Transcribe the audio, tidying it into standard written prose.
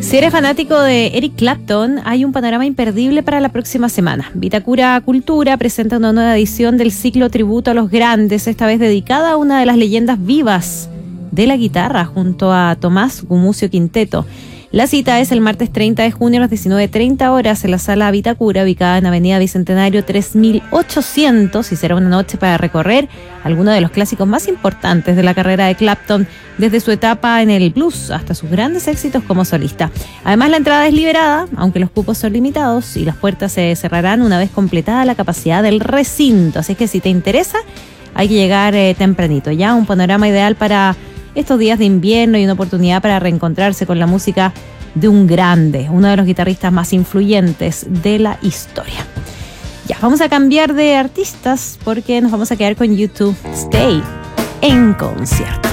Si eres fanático de Eric Clapton, hay un panorama imperdible para la próxima semana. Vitacura Cultura presenta una nueva edición del ciclo Tributo a los Grandes, esta vez dedicada a una de las leyendas vivas de la guitarra, junto a Tomás Gumucio Quinteto. La cita es el martes 30 de junio a las 19:30 horas en la Sala Vitacura, ubicada en Avenida Bicentenario 3800, y será una noche para recorrer algunos de los clásicos más importantes de la carrera de Clapton, desde su etapa en el blues hasta sus grandes éxitos como solista. Además, la entrada es liberada, aunque los cupos son limitados, y las puertas se cerrarán una vez completada la capacidad del recinto. Así que si te interesa, hay que llegar tempranito. Ya un panorama ideal para estos días de invierno y una oportunidad para reencontrarse con la música de un grande, uno de los guitarristas más influyentes de la historia. Ya, vamos a cambiar de artistas porque nos vamos a quedar con YouTube Stay en concierto.